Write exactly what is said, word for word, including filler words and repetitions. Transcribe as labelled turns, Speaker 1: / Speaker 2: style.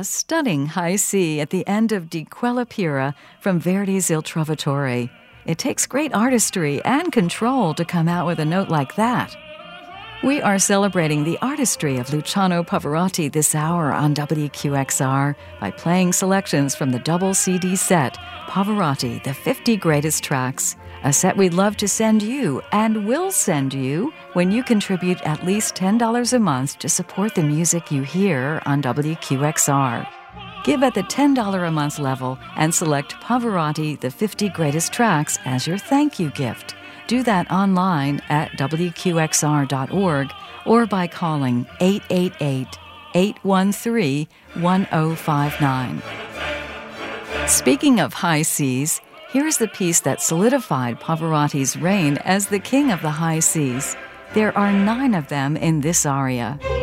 Speaker 1: a stunning high C at the end of Di Quella Pira from Verdi's Il Trovatore. It takes great artistry and control to come out with a note like that. We are celebrating the artistry of Luciano Pavarotti this hour on W Q X R by playing selections from the double C D set, Pavarotti, the fifty Greatest Tracks, a set we'd love to send you and will send you when you contribute at least ten dollars a month to support the music you hear on W Q X R. Give at the ten dollars a month level and select Pavarotti, the fifty Greatest Tracks as your thank you gift. Do that online at W Q X R dot org or by calling eight eight eight, eight one three, one zero five nine. Speaking of high C's, here's the piece that solidified Pavarotti's reign as the king of the high C's. There are nine of them in this aria.